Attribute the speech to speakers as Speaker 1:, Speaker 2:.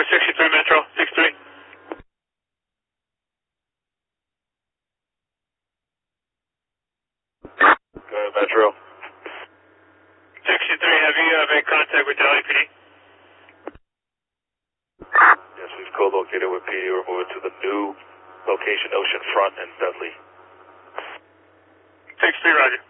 Speaker 1: 63 Metro, 63.
Speaker 2: Go ahead, Metro.
Speaker 1: 63, have you made contact with the LAPD?
Speaker 2: Yes, we've co-located with PD. We're moving to the new location, Ocean Front and Dudley.
Speaker 1: 63, roger.